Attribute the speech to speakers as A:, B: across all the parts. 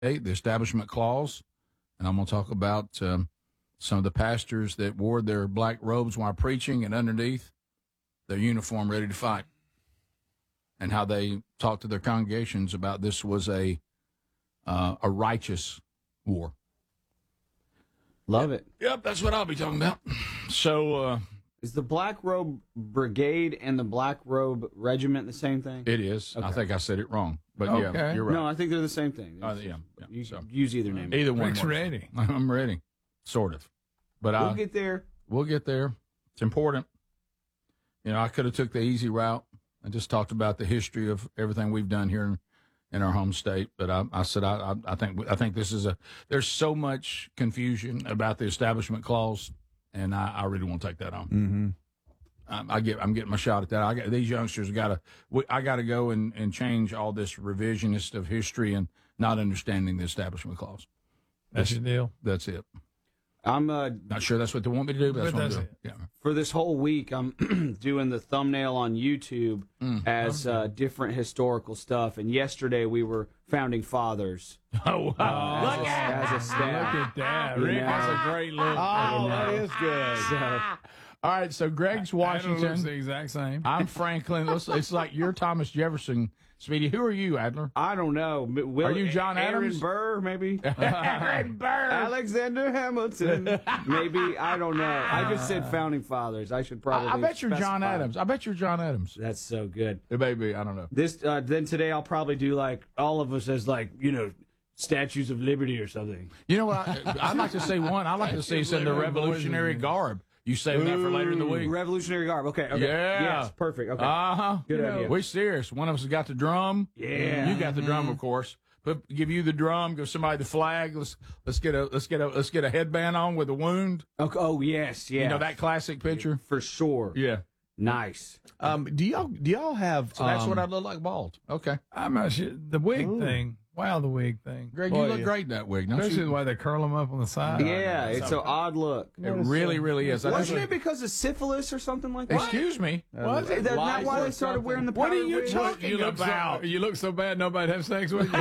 A: the Establishment Clause, and I'm going to talk about some of the pastors that wore their black robes while preaching and underneath their uniform ready to fight, and how they talked to their congregations about this was a righteous war.
B: Love it.
A: Yep, that's what I'll be talking about. So
B: is the Black Robe Brigade and the Black Robe Regiment the same thing?
A: it is.
B: Okay.
A: I think I said it wrong, but
C: Okay.
A: yeah, you're right.
B: No, I think they're the same thing.
A: Yeah.
B: You
A: So,
B: use either name.
A: either one.
C: Rick's
A: works.
C: ready.
A: I'm ready, sort of. But
B: We'll get there.
A: we'll get there. It's important. You know, I could have took the easy route and just talked about the history of everything we've done here in our home state. But I said I think this is there's so much confusion about the Establishment Clause, and I really want to take that on.
D: Mm-hmm.
A: I'm getting my shot at that. These youngsters I got to go and change all this revisionist of history and not understanding the Establishment Clause.
C: That's your deal.
A: That's it.
B: I'm
A: Not sure that's what they want me to do, but that's what I'm
C: that's
A: doing.
C: it.
A: Yeah.
B: for this whole week. I'm doing the thumbnail on YouTube as different historical stuff. And yesterday we were founding fathers.
A: Oh, wow.
B: As a staff.
C: Look at that.
B: You
C: Rick,
B: know.
C: that's a great look.
D: Oh, that is good.
B: So,
A: All right, so Greg's
C: Adam looks
A: Washington.
C: the exact same.
A: I'm Franklin. It's like you're Thomas Jefferson. Speedy, who are you, Adler?
B: I don't know.
A: Are you John Adams?
B: Aaron Burr, maybe?
A: Aaron Burr.
B: Alexander Hamilton. Maybe. I don't know. I just said founding fathers. I should probably
A: I bet you're John
B: specify.
A: Adams. I bet you're John Adams.
B: That's so good.
A: It may be. I don't know.
B: This then today I'll probably do like all of us as like, statues of liberty or something.
A: You know what? I'd like to see one. I'd like to see some of the Revolutionary garb. You save that for later in the week.
B: Revolutionary garb. Okay.
A: Yeah.
B: Yes. Perfect. Okay.
A: Uh-huh.
B: Good idea.
A: We serious. One of us has got the drum.
B: Yeah.
A: You got the drum, of course. Give you the drum. Give somebody the flag. Let's get a headband on with a wound.
B: Okay. Oh yes. Yeah.
A: You know that classic picture.
B: for sure.
A: Yeah.
B: Nice.
D: Do y'all have?
A: So that's what I look like bald. Okay.
C: I'm not sure. The wig thing. Wow, the wig thing.
A: Greg,
D: Boy,
A: you look
D: yeah.
A: great in that wig, don't
C: Especially
A: you?
C: the way they curl them up on the side.
B: Yeah. It's an odd look.
A: It really, really is.
B: Wasn't it because of syphilis or something like that?
A: Excuse me.
C: Was it?
B: That's not why they started wearing the
A: What are
B: powdered
A: you
B: wigs?
A: talking
C: You look
A: about?
C: you look so bad nobody'd have sex with you.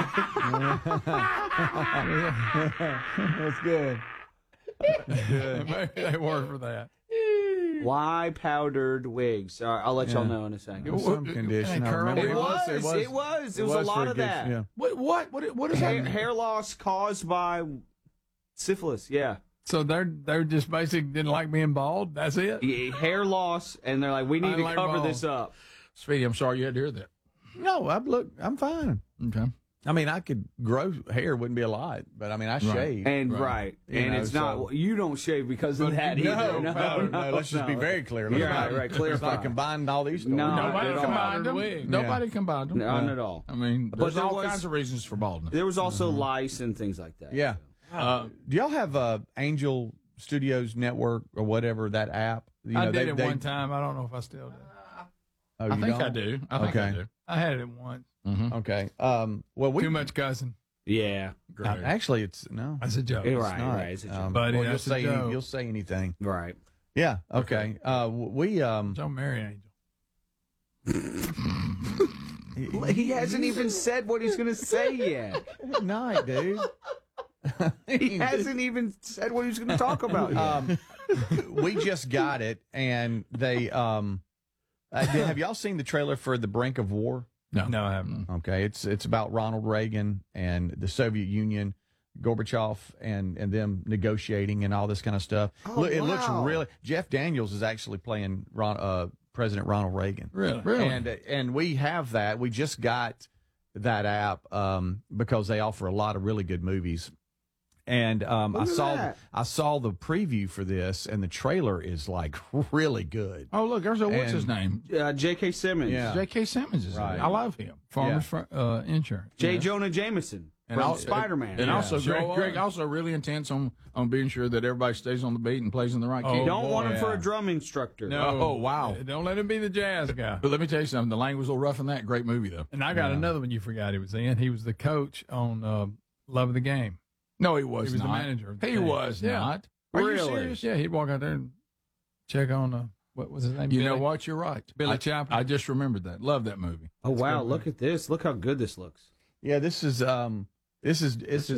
D: That's good.
C: Maybe they work for that.
B: Why powdered wigs? I'll let y'all know in a second.
D: Some condition. I remember.
B: It was a lot
D: for
B: of that.
D: Yeah.
A: What is that?
B: Hair loss caused by syphilis. Yeah.
C: So they're just basically didn't like being bald. That's it.
B: Hair loss, and they're like, we need
C: I
B: to
C: like
B: cover
C: bald.
B: this up.
A: Speedy, I'm sorry you had to hear that.
D: No, I'm fine.
A: Okay.
D: I mean, I could grow hair, wouldn't be a lot, but I mean, I shave.
B: And
A: Right.
D: You
B: and
D: know,
B: it's
D: so-
B: not. You don't shave because of that either.
D: No, let's just be very clear. Let's
B: Yeah,
D: not-
B: right,
D: Let's
B: clarify.
D: not combine all these stories.
B: No,
A: Nobody
B: at all.
A: combined them.
C: Wig.
A: Nobody combined them.
B: None at all.
A: I mean,
B: But
A: there's
B: there
A: all
B: was-
A: kinds of reasons for baldness.
B: There was also lice and things like that.
D: Yeah. Do y'all have Angel Studios Network or whatever, that app? You
C: I
D: know,
C: did it one time. I don't know if I still do.
D: Oh,
A: I
D: you
A: think
D: don't?
A: I do. I think I
D: Okay.
A: do.
C: I had it once.
D: Okay. Well, we
C: Too much cussing.
B: Yeah.
A: Great.
D: actually, it's no.
C: That's a joke.
B: Right.
D: It's not.
B: Right. It's a joke.
C: Buddy,
D: well,
C: that's a joke.
D: you'll say anything.
B: Right.
D: Yeah. Okay. We
C: Don't marry Angel.
B: He hasn't even said what he's going to say yet.
D: good night, dude.
B: He hasn't even said what he was going to talk about yet.
D: We just got it, and they have y'all seen the trailer for The Brink of War?
C: No, I haven't.
D: Okay, it's about Ronald Reagan and the Soviet Union, Gorbachev, and them negotiating and all this kind of stuff. It looks really. Jeff Daniels is actually playing President Ronald Reagan.
C: Really?
D: And we have that. We just got that app because they offer a lot of really good movies. And I saw the preview for this, and the trailer is like really good.
A: Oh, look, there's what's
D: And-
A: his name?
B: J.K. Simmons.
D: Yeah.
A: J.K. Simmons is in it.
D: Right.
A: I love him.
C: Farmers Insurance.
B: J. Jonah Jameson from Spider-Man.
A: And also,
C: Sure
A: Greg
C: was.
A: also really intense on being sure that everybody stays on the beat and plays in the right key.
C: Oh,
B: Don't want him
D: boy.
B: for a drum instructor.
C: No.
A: Oh, wow.
C: Don't let him be the jazz guy.
A: But let me tell you something. The language was a little rough in that. Great movie, though.
C: And I got another one you forgot he was in. He was the coach on Love of the Game.
A: No, he was
C: He was
A: not.
C: the manager of the
A: He
C: team.
A: was
C: Yeah.
A: not. Are you
B: Really?
A: serious?
C: Yeah, he'd walk out there and check on what was his name?
A: You know
C: Billy?
A: what? You're right.
C: Billy Chaplin.
A: I just remembered that. Love that movie.
B: Oh, wow. Look at this. Look how good this looks.
D: Yeah, this is This is